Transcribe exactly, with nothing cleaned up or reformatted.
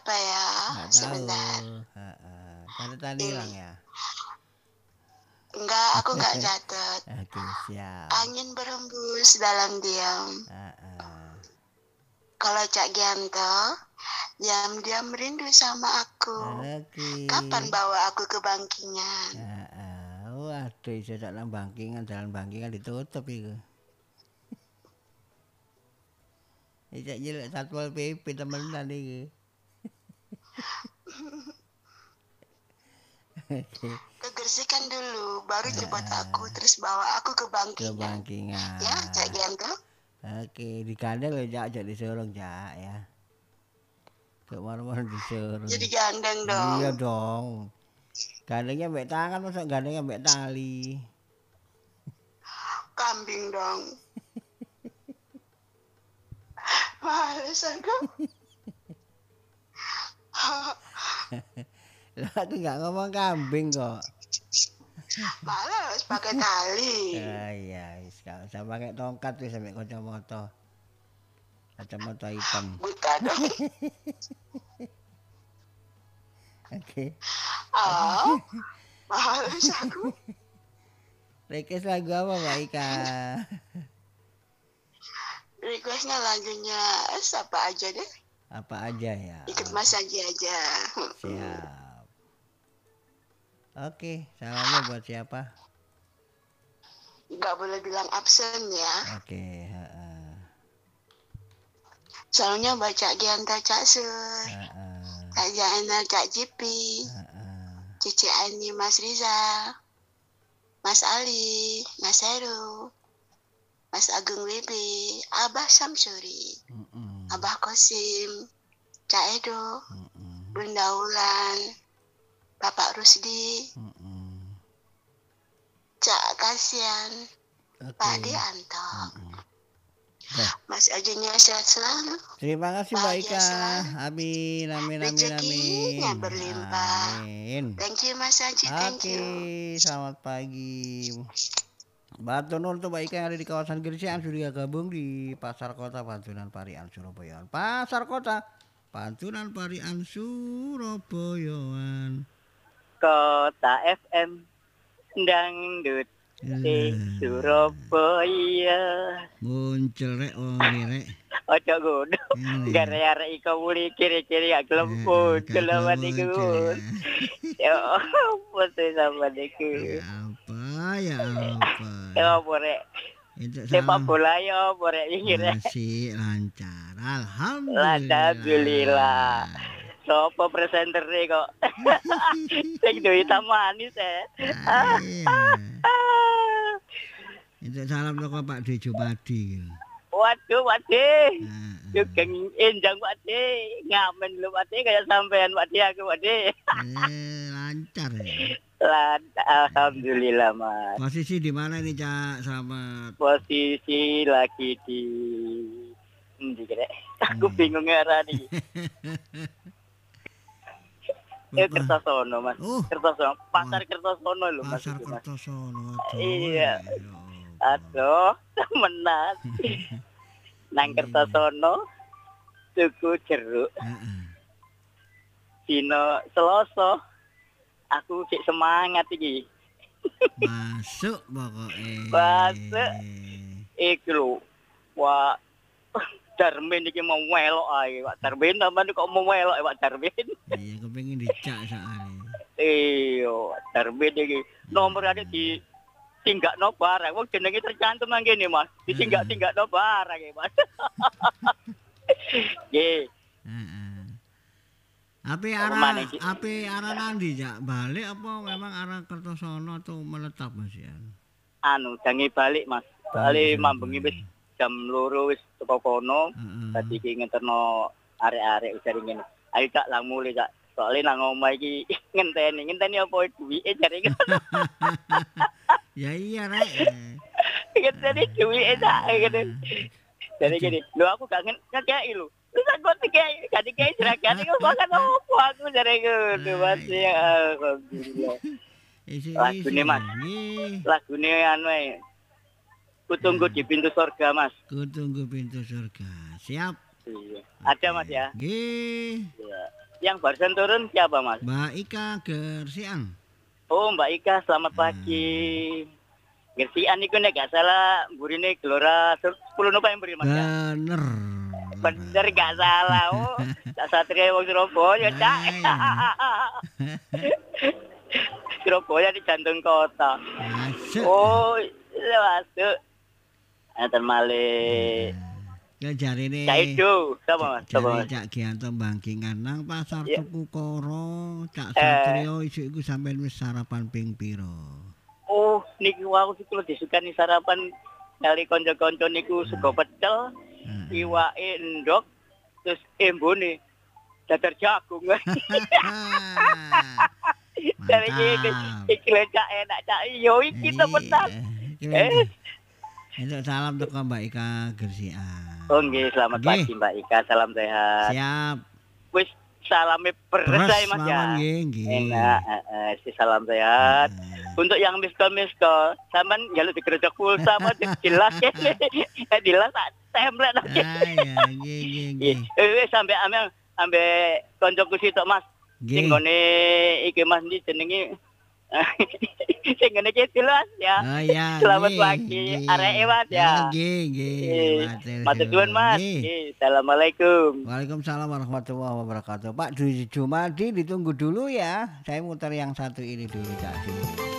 apa ya? Nggak tahu. Sebentar. Heeh. Tanda tanda Ini. hilang ya. Enggak, aku nggak catat. Oke, siap. Angin berhembus dalam diam. Heeh. Kalau Cak Gianto, diam-diam rindu sama aku. Oke. Kapan bawa aku ke bangkingan? Heeh. Waduh, iso dalam bangkingan, jalan bangkingan ditutup itu. Iki jelek Satpol P P temenan iki. Kegersikan dulu, baru jemput aku, terus bawa aku ke Ke bangkingan. bangkingan. Ya, Cak Gianto? Oke, digandeng loh Jak, Jak disuruh Jak ya. Ke mana-mana disuruh. Jadi gandeng dong. Iya dong. Gandengnya mbek tangan, masa gandengnya mbek tali. Kambing dong. Males aku. Lah aku nggak ngomong kambing kok. Males pakai tali. Ah iya, wis gak usah pakai tongkat wis sampai kacamata. Kacamata hitam. Buta dong. Oke. Oh, males aku. Request lagu apa Mbak Ika? Requestnya lagunya siapa aja deh. Apa aja ya? Ikut Mas Haji aja. Siap. Oke, salamnya buat siapa? Gak boleh bilang absen ya. Oke, heeh. Soalnya baca Gianta Cak Sur, Heeh. Kak Jainal Cak Jipi, Heeh. Cici Ani Mas Rizal, Mas Ali, Mas Heru, Mas Agung Wibi, Abah Samsuri, Mm-mm. Abah Kosim, Cak Edo, Mm-mm. Bunda Ulan, Bapak Rusdi, Mm-mm. Cak Kasian, Oke. Pak Dianto. Mm-mm. Oke. Mas Ajunya sehat selalu. Terima kasih Mbak Bahagia Ika. selalu. Amin, amin, amin, Rezekinya amin. berlimpah. Amin. Thank you Mas Haji, thank Oke, you. selamat pagi. Bantuan untuk Mbak Ika yang ada di kawasan Gresik sudah gabung di Pasar Kota Pantunan Parian Surabaya. Pasar Kota Pantunan Parian Surabaya. Kota F M dangdut di Surabaya. Muncul rek wong rek. Ojo godo. Gara-gara iko muli kiri-kiri gak gelem muncul sama niku. Ya apa sih sama niku. Ya apa, ya apa. Ya apa rek. Sepak bola ya apa rek iki rek. Masih lancar. Alhamdulillah. Alhamdulillah. Sopo presenter kok. Sing duwe hitam manis eh. Itu salam toko Pak D Jumadi. Waduh, Pak D. Jugeng enjang Pak D. Ngamen lu Pak D kayak sampean Pak D aku Pak D. Eh, lancar ya. Lancar, alhamdulillah Mas. Posisi di mana nih Cak? Selamat. Posisi lagi di endi kira? Aku bingung ngarani. Eh Kertosono Mas. Oh. Kertosono, Pasar Kertosono lho Mas. Pasar Kertosono. Iya. Aduh, temenan. Nang Kertosono tuku jeruk. Heeh. Dino Selasa aku sik semangat iki. Masuk pokoknya. Masuk. Iku lho. Wah, Darmin iki mau welok ae, Pak Darmin sampean kok mau welok Pak Darmin. Iya, kepengin dicak soalnya. Iya, Darmin iki nomor ada di tinggakno barang. Wong jenenge tercantum nang kene, Mas. Ditinggak-tinggakno barang ya, Mas. Nggih. Heeh. Ape arah ape arah nandi Jak? Balik apa memang arah Kertosono atau menetap Mas ya? Anu, jange balik, Mas. Balik mambengi wis jam loro wis teko kono. Dadi iki ngeterno arek-arek jare ngene. Ayo Cak lang mulih Cak. Soale nang omah iki ngenteni, ngenteni apa duwike jare ngono. Ya iya rek. Ngenteni duwike Cak ngene. Jare gini, lho aku gak ngekeki lho. Terus aku dikei, gak dikei jeragan iku kok kan opo aku jare ngono Mas ya alhamdulillah. Lagune Mas. Lagune anu ae. Kutunggu di pintu surga Mas. Kutunggu pintu surga. Siap. Iya. Ada Mas ya? Nggih. Iya. yang barusan turun siapa Mas? Mbak Ika Gersiang. Oh Mbak Ika, selamat pagi. Gersian niku nek gak salah burine Gelora sepuluh November Mas ya. Bener. Bener gak salah. Oh, Cak Satria wong Surabaya, Cak. Surabaya di jantung kota. Masuk. Oh, iya masuk. Enten malih. Ya jarine. Cak Edo, sama Mas, sama Jare Mas. Cak Gianto Bangkingan nang pasar Ya. tuku koro, Cak Eh. Satrio isuk iku sampean wis sarapan ping piro? Oh, niku aku sih kalau disukani sarapan kali konco-konco niku sego pecel, Heeh. iwake endok, terus embone dadar jagung. Dari iki iki lho, Cak enak Cak. Yo iki temenan. Eh. Itu salam teko Mbak Ika Gersian. Oh nggih, selamat Nggih. pagi Mbak Ika, salam sehat. Siap. Wis salame Terus beresai Mas ya. mawon nggih, nggih. Enak, heeh, si salam sehat. Untuk yang miskol-miskol, sampean njaluk digerojok pulsa apa dilas kene. Dilas tak templek Ah nang ya, nggih nggih nggih. Eh sampe ame ambe koncoku sitok Mas. Sing Nggih. ngene iki Mas iki jenenge sing ngene iki jelas ya. Oh ya. Selamat nggih, pagi, nggih. areke Mas ya. Nggih nggih. Eh, Matur Matur nuwun Mas. Nggih. Nggih, Assalamualaikum. Waalaikumsalam warahmatullahi wabarakatuh. Pak Jumadi ditunggu dulu ya. Saya muter yang satu ini dulu Cak Jumadi.